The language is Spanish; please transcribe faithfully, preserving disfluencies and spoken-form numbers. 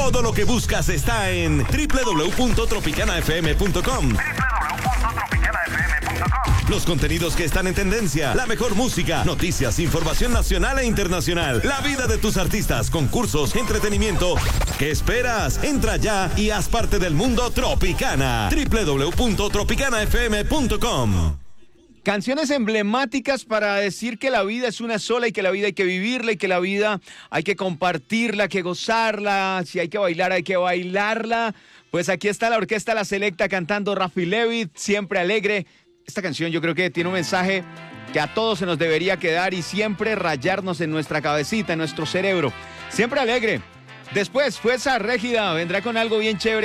Todo lo que buscas está en doble u doble u doble u punto tropicana f m punto com. doble u doble u doble u punto tropicana f m punto com. Los contenidos que están en tendencia, la mejor música, noticias, información nacional e internacional, la vida de tus artistas, concursos, entretenimiento. ¿Qué esperas? Entra ya y haz parte del mundo Tropicana. doble u doble u doble u punto tropicana f m punto com. Canciones emblemáticas para decir que la vida es una sola y que la vida hay que vivirla y que la vida hay que compartirla, hay que gozarla, si hay que bailar hay que bailarla. Pues aquí está la Orquesta La Selecta cantando Rafi Levitt, Siempre Alegre. Esta canción yo creo que tiene un mensaje que a todos se nos debería quedar y siempre rayarnos en nuestra cabecita, en nuestro cerebro. Siempre Alegre. Después, Fuerza Régida vendrá con algo bien chévere.